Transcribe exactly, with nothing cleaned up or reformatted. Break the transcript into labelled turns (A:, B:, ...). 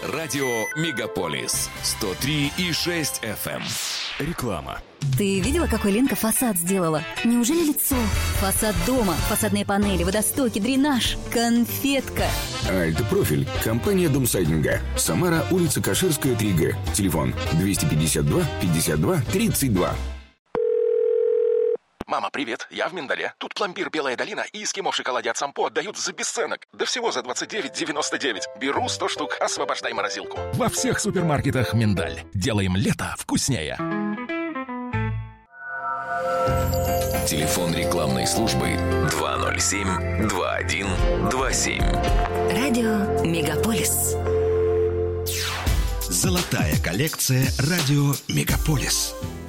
A: Радио «Мегаполис» сто три и шесть эф эм. Реклама.
B: Ты видела, какой Ленка фасад сделала? Неужели лицо? Фасад дома, фасадные панели, водостоки, дренаж. Конфетка.
C: А это профиль. Компания Домсайдинга. Самара, улица Каширская, три гэ. Телефон двести пятьдесят два пятьдесят два тридцать два.
D: Мама, привет, я в Миндале. Тут пломбир «Белая долина» и эскимо в шоколаде от Сампо отдают за бесценок. Да всего за двадцать девять девяносто девять. Беру сто штук, освобождай морозилку.
E: Во всех супермаркетах «Миндаль». Делаем лето вкуснее.
A: Телефон рекламной службы два ноль семь два один два семь.
B: Радио «Мегаполис».
F: Золотая коллекция «Радио Мегаполис».